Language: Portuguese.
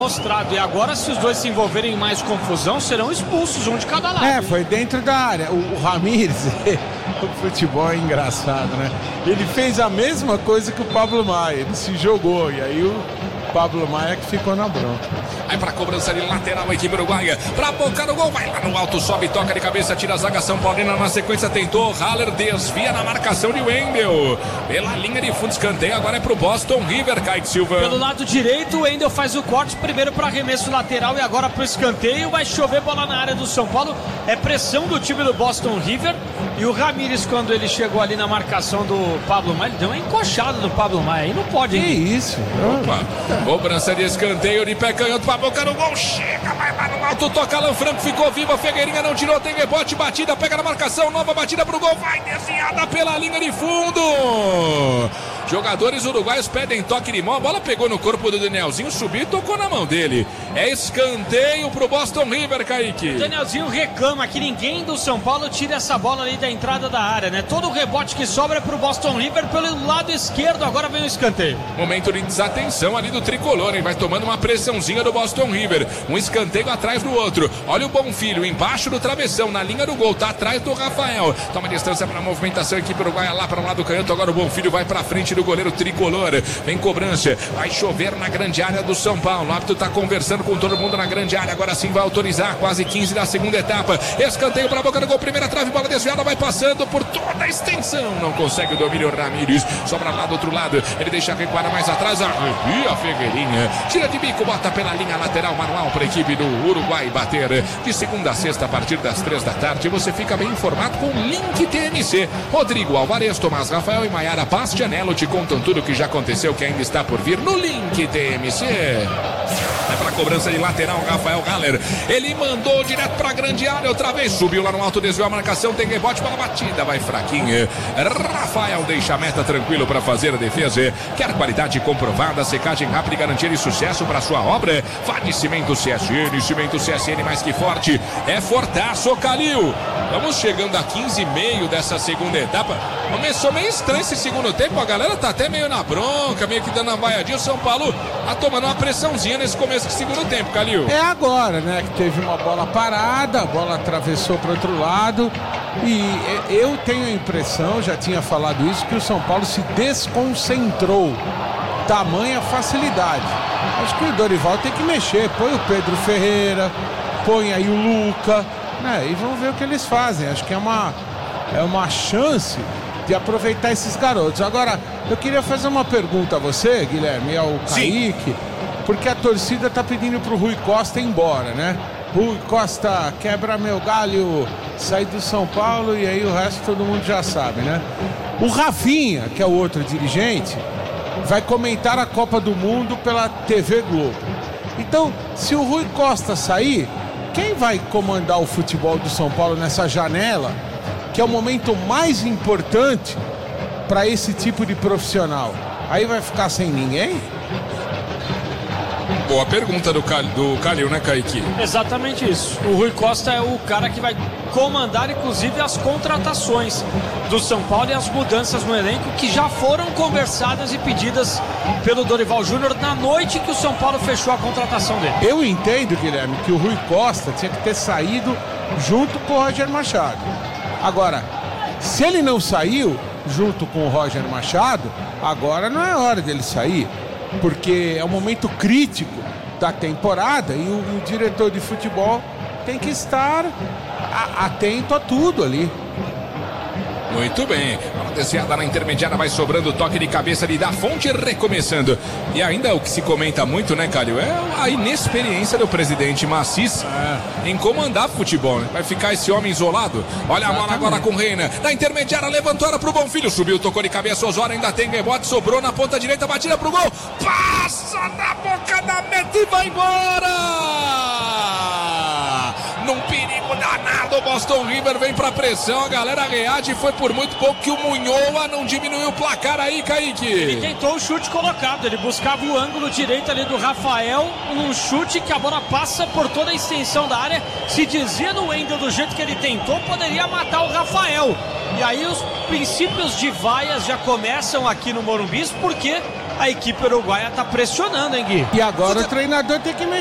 mostrado. E agora, se os dois se envolverem em mais confusão, serão expulsos, um de cada lado. Foi dentro da área. O Ramírez, o futebol é engraçado, né? Ele fez a mesma coisa que o Pablo Maia. Ele se jogou e aí o Pablo Maia que ficou na bronca. Aí pra cobrança de lateral, a equipe uruguaia. Pra boca do gol, vai lá no alto, sobe, toca de cabeça, tira a zaga São Paulina. Na sequência tentou, Haller desvia na marcação de Wendel. Pela linha de fundo, escanteio, agora é pro Boston River, Kaique Silva. Pelo lado direito, o Wendel faz o corte, primeiro para arremesso lateral e agora pro escanteio. Vai chover bola na área do São Paulo. É pressão do time do Boston River. E o Ramírez, quando ele chegou ali na marcação do Pablo Maia, ele deu uma encoxada no Pablo Maia. Aí não pode, hein? Que isso? Opa, cobrança de escanteio de pé canhoto pra boca no gol. Chega, vai lá no alto, toca Alan Franco, ficou viva. Figueirinha não tirou, tem rebote, batida, pega na marcação, nova batida pro gol. Vai desviada pela linha de fundo. Jogadores uruguaios pedem toque de mão. A bola pegou no corpo do Danielzinho, subiu e tocou na mão dele. É escanteio pro Boston River, Kaique. O Danielzinho reclama que ninguém do São Paulo tire essa bola ali da entrada da área, né? Todo o rebote que sobra é pro Boston River pelo lado esquerdo. Agora vem o escanteio. Momento de desatenção ali do tricolor, hein? Vai tomando uma pressãozinha do Boston River. Um escanteio atrás do outro. Olha o Bonfilho embaixo do travessão, na linha do gol. Tá atrás do Rafael. Toma distância para a movimentação. Equipe uruguaia lá para o lado canhoto. Agora o Bonfilho vai para frente do goleiro tricolor. Vem cobrança. Vai chover na grande área do São Paulo. O árbitro tá conversando com todo mundo na grande área. Agora sim vai autorizar. Quase 15 da segunda etapa. Escanteio para a boca do gol. Primeira trave, bola desviada. Vai passando por toda a extensão. Não consegue o domínio Ramírez. Sobra lá do outro lado. Ele deixa recuar mais atrás. Arrepia a Figueirinha. Tira de bico, bota pela linha lateral manual para a equipe do Uruguai bater. De segunda a sexta, a partir das 3 da tarde, você fica bem informado com o Link TMC. Rodrigo Alvarez, Tomás Rafael e Maiara Bastianello te contam tudo o que já aconteceu, que ainda está por vir no Link TMC. É para cobrança de lateral, Rafael Haller. Ele mandou direto para a grande área outra vez. Subiu lá no alto, desviou a marcação. Tem rebote para a batida, vai fraquinha. Rafael deixa a meta tranquilo para fazer a defesa. Quer qualidade comprovada, secagem rápida e garantia de sucesso para sua obra? Vá de Cimento CSN. Cimento CSN mais que forte. É fortaço, Calil. Vamos chegando a 15,5 dessa segunda etapa. Começou meio estranho esse segundo tempo. A galera tá até meio na bronca, meio que dando uma vaiadinha. O São Paulo tá tomando uma pressãozinha nesse começo do segundo tempo, Calil. É agora, né? Que teve uma bola parada, a bola atravessou para outro lado. E eu tenho a impressão, já tinha falado isso, que o São Paulo se desconcentrou. Tamanha facilidade. Acho que o Dorival tem que mexer. Põe o Pedro Ferreira, põe aí o Luca, né? E vamos ver o que eles fazem. Acho que é uma chance de aproveitar esses garotos. Agora, eu queria fazer uma pergunta a você, Guilherme, e ao Kaique, porque a torcida tá pedindo pro Rui Costa ir embora, né? Rui Costa, quebra meu galho, sai do São Paulo, e aí o resto todo mundo já sabe, né? O Rafinha, que é o outro dirigente, vai comentar a Copa do Mundo pela TV Globo. Então, se o Rui Costa sair, quem vai comandar o futebol do São Paulo nessa janela, que é o momento mais importante para esse tipo de profissional? Aí vai ficar sem ninguém? Boa pergunta do Calil, né, Kaique? Exatamente isso. O Rui Costa é o cara que vai comandar, inclusive, as contratações do São Paulo e as mudanças no elenco que já foram conversadas e pedidas pelo Dorival Júnior na noite que o São Paulo fechou a contratação dele. Eu entendo, Guilherme, que o Rui Costa tinha que ter saído junto com o Roger Machado. Agora, se ele não saiu junto com o Roger Machado, agora não é hora dele sair, porque é um momento crítico da temporada e o diretor de futebol tem que estar atento a tudo ali. Muito bem, a desviada na intermediária, vai sobrando toque de cabeça ali da Fonte, recomeçando. E ainda o que se comenta muito, né, Calil, é a inexperiência do presidente Macis em comandar futebol, né? Vai ficar esse homem isolado. Olha a bola agora com Reina, na intermediária, levantou ela pro Bonfilho, subiu, tocou de cabeça, Osório ainda tem rebote, sobrou na ponta direita, batida pro gol, passa na boca da meta e vai embora! Num perigo danado, o Boston River vem pra pressão, a galera reage, foi por muito pouco que o Munhoa não diminuiu o placar aí, Kaique. Ele tentou o chute colocado, ele buscava o ângulo direito ali do Rafael, num chute que a bola passa por toda a extensão da área. Se dizia no Wendel, do jeito que ele tentou, poderia matar o Rafael. E aí os princípios de vaias já começam aqui no Morumbi, porque a equipe uruguaia está pressionando, hein, Gui? E agora o treinador tem que mexer.